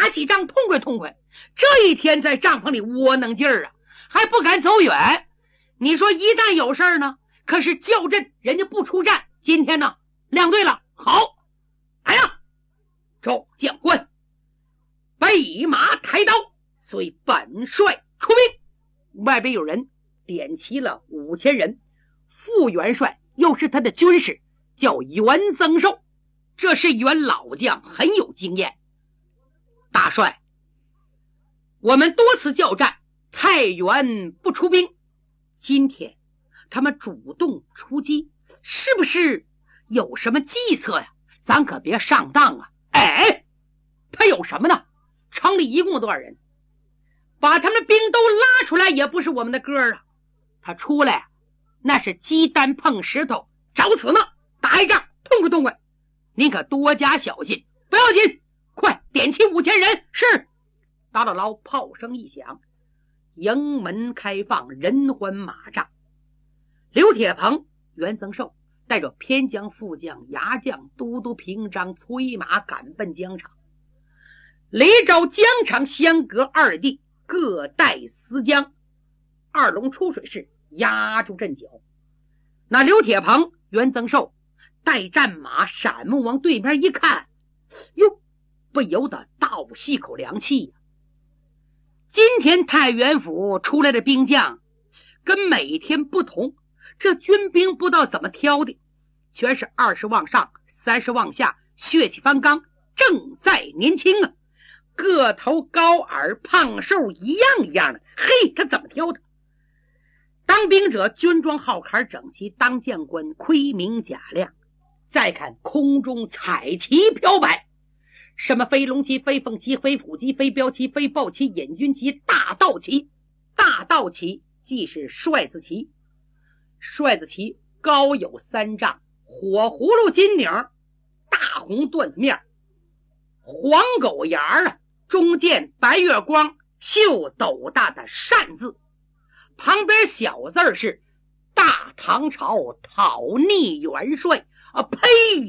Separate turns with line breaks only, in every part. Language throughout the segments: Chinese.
打起仗痛快痛快，这一天在帐篷里窝囊劲儿啊，还不敢走远。你说一旦有事儿呢，可是校阵人家不出战。今天呢亮队了，好，来呀，众将官，备马抬刀，随本帅出兵。外边有人点齐了5000人，副元帅又是他的军士，叫袁增寿，这是袁老将，很有经验。大帅，我们多次交战，太原不出兵，今天他们主动出击，是不是有什么计策呀？咱可别上当啊！哎，他有什么呢？城里一共多少人？把他们兵都拉出来也不是我们的歌啊！他出来那是鸡蛋碰石头，找死呢！打一仗痛快痛快，您可多加小心。不要紧，快点齐5000人。是。打到牢，炮声一响，营门开放，人环马帐。刘铁鹏、袁增寿带着偏将、副将、牙将、都督、平章催马赶奔疆场。雷昭、疆场相隔2地，各带司将，二龙出水式压住阵脚。那刘铁鹏、袁增寿带战马闪目往对面一看，哟，不由得倒吸口凉气呀！今天太原府出来的兵将跟每天不同，这军兵不知道怎么挑的，全是20往上30往下，血气方刚，正在年轻啊，个头高耳胖瘦一样一样的。嘿，他怎么挑的？当兵者军装号坎整齐，当将官盔明甲亮。再看空中彩旗飘摆，什么飞龙旗、飞凤旗、飞虎旗、飞镖旗、飞豹旗、引军旗、大道旗。大道旗即是帅子旗，帅子旗高有3丈，火葫芦金顶，大红缎子面，黄狗牙啊，中间白月光，绣斗大的善字，旁边小字是大唐朝讨逆元帅啊！呸！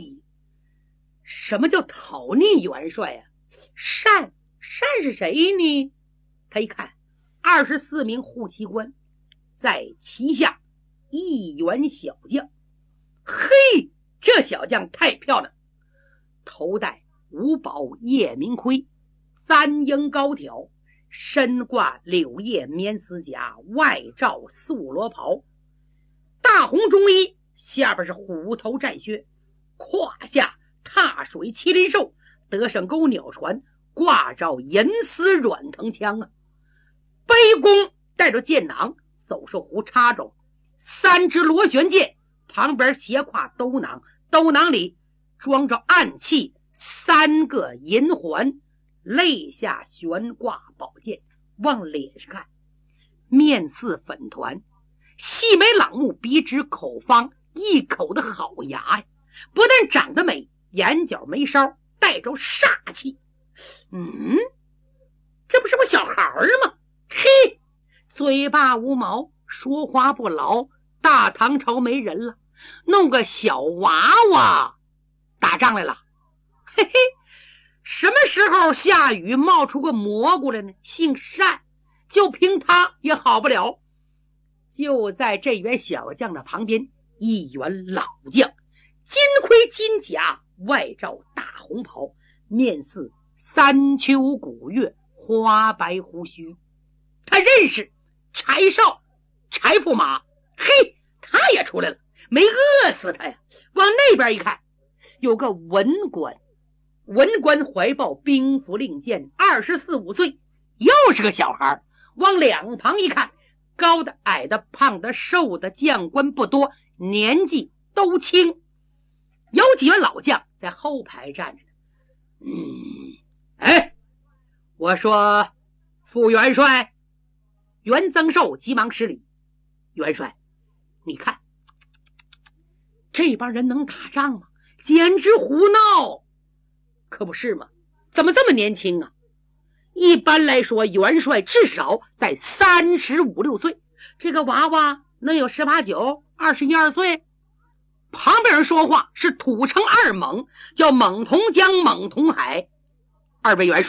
什么叫讨逆元帅啊？善是谁呢？他一看24名护旗官，在旗下1员小将。嘿，这小将太漂亮，头戴五宝夜明盔，3缨高挑，身挂柳叶棉丝甲，外罩素罗袍，大红中衣，下边是虎头战靴，胯下踏水麒麟兽，得胜钩鸟船，挂着银丝软藤枪啊！背弓带着箭囊，走兽壶插着3支螺旋箭，旁边斜挎兜囊，兜囊里装着暗器3个银环，肋下悬挂宝剑。往脸上看，面似粉团，细眉朗目，鼻直口方，一口的好牙呀！不但长得美，眼角眉梢带着煞气。这不是我小孩儿吗？嘿，嘴巴无毛，说话不牢，大唐朝没人了，弄个小娃娃打仗来了。嘿嘿，什么时候下雨冒出个蘑菇来呢？姓单，就凭他也好不了。就在这员小将的旁边，一员老将，金盔金甲，外罩大红袍，面似三秋古月，花白胡须。他认识柴少、柴驸马。嘿，他也出来了，没饿死他呀。往那边一看，有个文官，文官怀抱兵符令箭，24、25岁，又是个小孩。往两旁一看，高的、矮的、胖的、瘦的，将官不多，年纪都轻。有几员老将在后排站着呢。我说副元帅。袁增寿急忙施礼，元帅，你看这帮人能打仗吗？简直胡闹！可不是吗？怎么这么年轻啊？一般来说，元帅至少在35、6岁，这个娃娃能有18、9、21、22岁。旁边人说话是土城二猛，叫猛同江、猛同海。二位元帅。